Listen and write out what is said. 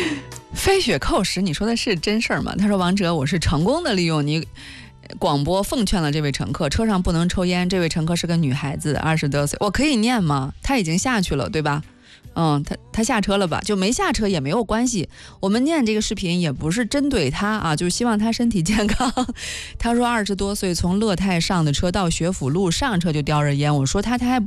飞雪扣石，你说的是真事儿吗？他说王哲，我是成功的利用你广播奉劝了这位乘客，车上不能抽烟。这位乘客是个女孩子，20多岁，我可以念吗？她已经下去了，对吧？他下车了吧？就没下车也没有关系。我们念这个视频也不是针对他啊，就是希望他身体健康。他说20多岁从乐泰上的车到学府路上车就叼着烟，我说他还不